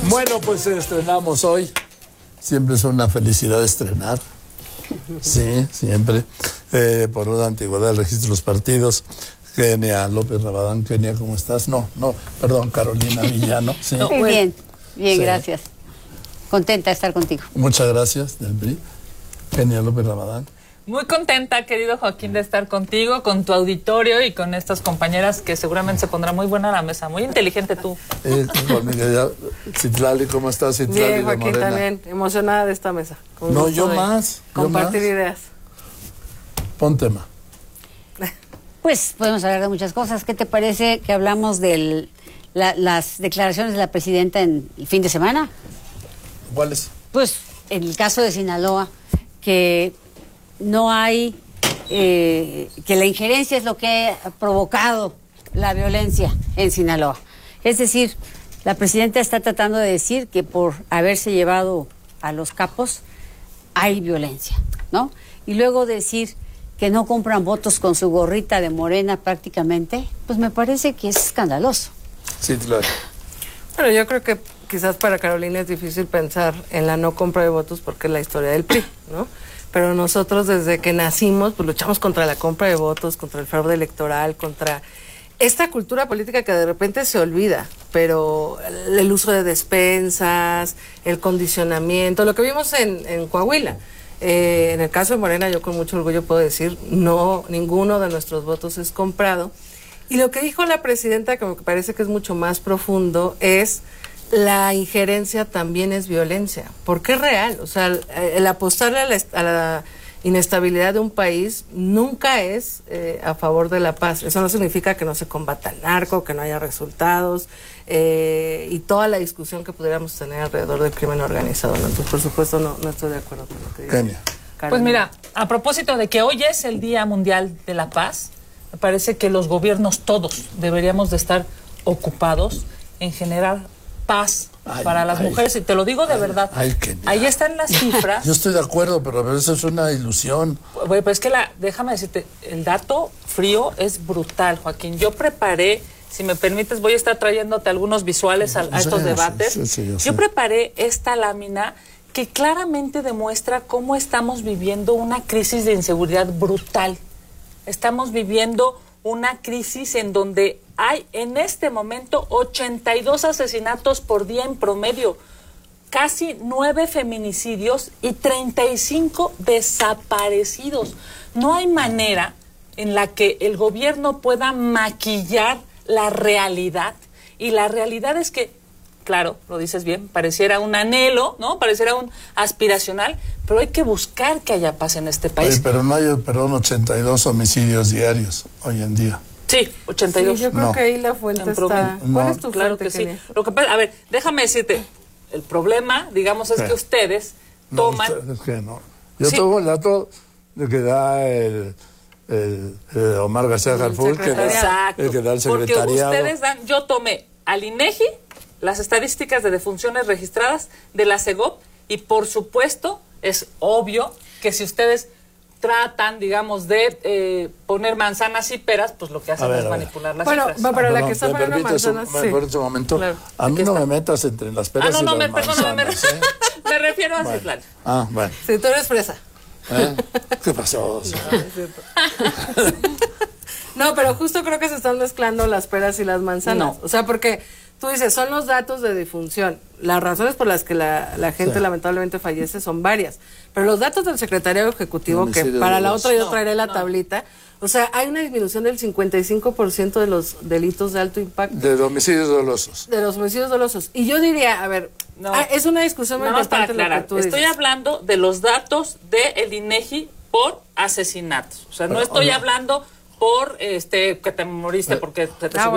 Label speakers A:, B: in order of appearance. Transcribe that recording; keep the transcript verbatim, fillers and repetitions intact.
A: Bueno, pues estrenamos hoy. Siempre es una felicidad estrenar. Sí, siempre. Eh, por una antigüedad del registro de los partidos. Kenia López Rabadán. Kenia, ¿cómo estás? No, no, perdón, Carolina Villano. Sí.
B: Muy bien, bien,
A: Sí.
B: gracias. Contenta de estar contigo.
A: Muchas gracias, del P R I. Kenia López Rabadán.
C: Muy contenta, querido Joaquín, de estar contigo, con tu auditorio y con estas compañeras que seguramente se pondrá muy buena la mesa. Muy inteligente tú.
A: Eh, con mi querida Citlali, ¿cómo estás, Citlali?
D: Bien,
A: de
D: Joaquín,
A: Morena?
D: también
A: emocionada
D: de esta mesa. Con
A: No,
D: gusto
A: yo
D: de
A: más. yo
D: Compartir
A: más.
D: ideas.
A: Pon tema.
B: Pues podemos hablar de muchas cosas. ¿Qué te parece que hablamos de la, las declaraciones de la presidenta en el fin de semana?
A: ¿Cuáles?
B: Pues en el caso de Sinaloa, que no hay, eh, que la injerencia es lo que ha provocado la violencia en Sinaloa. Es decir, la presidenta está tratando de decir que por haberse llevado a los capos hay violencia, ¿no? Y luego decir que no compran votos con su gorrita de Morena prácticamente, pues me parece que es escandaloso.
A: Citlali.
D: Bueno, yo creo que quizás para Carolina es difícil pensar en la no compra de votos porque es la historia del P R I, ¿no? Pero nosotros desde que nacimos pues luchamos contra la compra de votos, contra el fraude electoral, contra esta cultura política que de repente se olvida, pero el uso de despensas, el condicionamiento, lo que vimos en, en Coahuila. Eh, en el caso de Morena, yo con mucho orgullo puedo decir, no, ninguno de nuestros votos es comprado. Y lo que dijo la presidenta, que me parece que es mucho más profundo, es la injerencia también es violencia, porque es real. O sea, el, el apostarle a la, a la inestabilidad de un país nunca es eh, a favor de la paz. Eso no significa que no se combata el narco, que no haya resultados, eh, y toda la discusión que pudiéramos tener alrededor del crimen organizado, ¿no? Entonces, por supuesto, no, no estoy de acuerdo con lo que dice
A: Kenia.
D: Carolina.
C: Pues mira, a propósito de que hoy es el Día Mundial de la Paz, me parece que los gobiernos todos deberíamos de estar ocupados en generar paz
A: Ay,
C: para las
A: ay,
C: mujeres, y te lo digo de
A: ay,
C: verdad.
A: ay, Kenia.
C: Ahí están las cifras.
A: Yo estoy de acuerdo, pero eso es una ilusión.
C: Bueno, pues es que la, déjame decirte, el dato frío es brutal, Joaquín. Yo preparé, si me permites, voy a estar trayéndote algunos visuales a, a
A: Sí,
C: estos
A: sí,
C: debates.
A: sí, sí, yo
C: yo
A: sé.
C: preparé esta lámina que claramente demuestra cómo estamos viviendo una crisis de inseguridad brutal. Estamos viviendo una crisis en donde hay en este momento ochenta y dos asesinatos por día en promedio, casi nueve feminicidios y treinta y cinco desaparecidos. No hay manera en la que el gobierno pueda maquillar la realidad, y la realidad es que, claro, lo dices bien, pareciera un anhelo, ¿no? Pareciera un aspiracional, pero hay que buscar que haya paz en este país.
A: Oye, pero no hay, perdón, ochenta y dos homicidios diarios hoy en día.
C: Sí, ochenta y dos.
D: Sí, yo creo
A: No.
D: que ahí la fuente
C: En
D: está...
C: promedio.
D: ¿Cuál
A: No.
D: es tu
C: Claro
D: fuente,
C: que sí.
D: Kenia?
C: Lo que pasa, a ver, déjame decirte, el problema, digamos, es
A: Sí.
C: que ustedes
A: No,
C: toman...
A: ustedes que no. Yo
C: Sí.
A: tomo el dato de que da el, el, el Omar García Harfuch, que da,
C: Exacto.
A: el que da el
C: Porque
A: secretariado.
C: ustedes dan, yo tomé al INEGI las estadísticas de defunciones registradas de la SEGOP, y por supuesto es obvio que si ustedes tratan, digamos, de eh, poner manzanas y peras, pues lo que hacen
A: A ver,
C: es
A: a ver.
C: manipular las
D: Bueno,
C: cifras.
D: va, pero
A: Ah,
D: la
A: perdón,
D: que está
A: ¿me
D: poniendo
A: permites un-
D: manzanas,
A: me-
D: sí.
A: por ese momento?
D: Claro.
A: A mí
C: Aquí
A: no
C: está.
A: me metas entre las peras
C: Ah, no,
A: y
C: no,
A: las
C: me, perdóname, me,
A: manzanas, ¿eh?
C: me refiero a
A: Bueno.
C: Citlali.
A: Ah, bueno.
D: Sí, tú eres fresa.
A: ¿Eh? ¿Qué pasó?
D: No, pero justo creo que se están mezclando las peras y las manzanas.
C: No.
D: O sea, porque tú dices, son los datos de difunción. Las razones por las que la, la gente
A: Sí.
D: lamentablemente fallece son varias. Pero los datos del Secretariado Ejecutivo, que
A: Homicidios
D: para la
A: dolosos.
D: otra yo
C: No,
D: traeré la
C: no.
D: tablita, o sea, hay una disminución del cincuenta y cinco por ciento de los delitos de alto impacto.
A: De homicidios dolosos.
D: De los homicidios dolosos. Y yo diría, a ver,
C: No.
D: ah, es una discusión muy
C: Nada más para
D: importante lo que
C: aclarar,
D: tú
C: estoy
D: dices.
C: hablando de los datos del INEGI por asesinatos. O sea, no
A: Pero,
C: estoy
A: oye.
C: hablando por este que te moriste porque se te
D: Ah,
C: subió